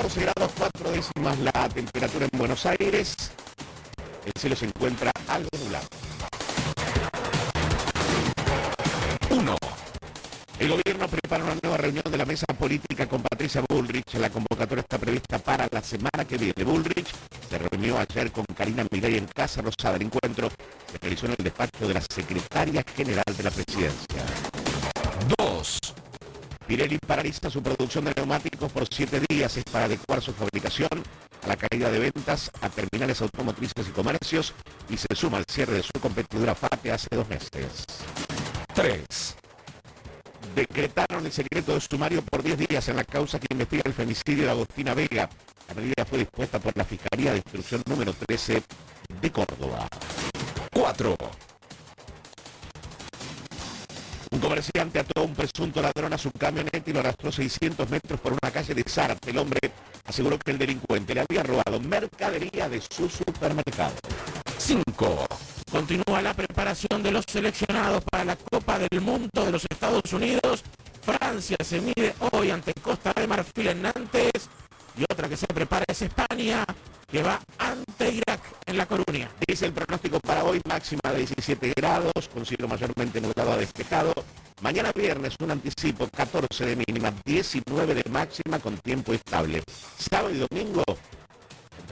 12 grados 4 décimas la temperatura en Buenos Aires. El cielo se encuentra algo nublado. 1. El gobierno prepara una nueva reunión de la mesa política con Patricia Bullrich. La convocatoria está prevista para la semana que viene. Bullrich se reunió ayer con Karina Milei en Casa Rosada. El encuentro se realizó en el despacho de la secretaria general de la presidencia. 2. Pirelli paraliza su producción de neumáticos por 7 días. Es para adecuar su fabricación a la caída de ventas a terminales automotrices y comercios y se suma al cierre de su competidora FATE hace 2 meses. 3. Decretaron el secreto de sumario por 10 días en la causa que investiga el femicidio de Agostina Vega. La medida fue dispuesta por la Fiscalía de Instrucción número 13 de Córdoba. 4. Un comerciante ató a un presunto ladrón a su camioneta y lo arrastró 600 metros por una calle de Zárate. El hombre aseguró que el delincuente le había robado mercadería de su supermercado. 5. Continúa la preparación de los seleccionados para la Copa del Mundo de los Estados Unidos. Francia se mide hoy ante Costa de Marfil en Nantes. Y otra que se prepara es España, que va ante Irak en La Coruña. Dice el pronóstico para hoy, máxima de 17 grados, con cielo mayormente nublado a despejado. Mañana viernes un anticipo, 14 de mínima, 19 de máxima con tiempo estable. Sábado y domingo